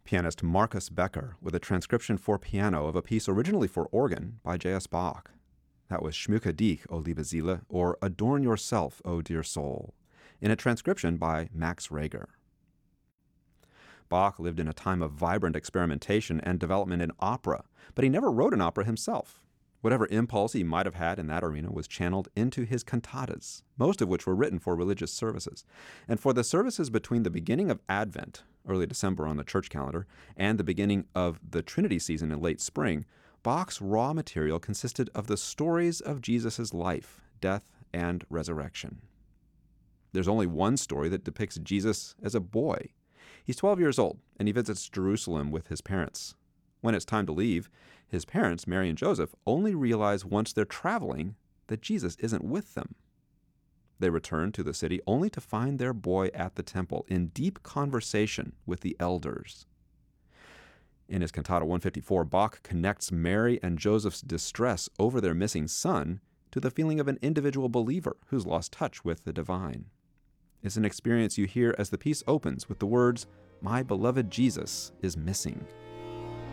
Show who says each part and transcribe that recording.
Speaker 1: Pianist Marcus Becker with a transcription for piano of a piece originally for organ by J.S. Bach. That was Schmücke dich, O liebe Seele, or Adorn Yourself, O Dear Soul, in a transcription by Max Reger. Bach lived in a time of vibrant experimentation and development in opera, but he never wrote an opera himself. Whatever impulse he might have had in that arena was channeled into his cantatas, most of which were written for religious services. And for the services between the beginning of Advent, early December on the church calendar, and the beginning of the Trinity season in late spring, Bach's raw material consisted of the stories of Jesus' life, death, and resurrection. There's only one story that depicts Jesus as a boy. He's 12 years old, and he visits Jerusalem with his parents. When it's time to leave, his parents, Mary and Joseph, only realize once they're traveling that Jesus isn't with them. They return to the city only to find their boy at the temple in deep conversation with the elders. In his Cantata 154, Bach connects Mary and Joseph's distress over their missing son to the feeling of an individual believer who's lost touch with the divine. It's an experience you hear as the piece opens with the words, "My beloved Jesus is missing."